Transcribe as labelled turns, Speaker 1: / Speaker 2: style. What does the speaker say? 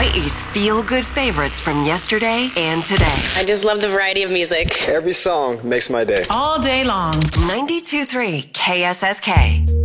Speaker 1: Hawaii's feel-good favorites from yesterday and today.
Speaker 2: I just love the variety of music.
Speaker 3: Every song makes my day.
Speaker 4: All day long.
Speaker 1: 92.3 KSSK.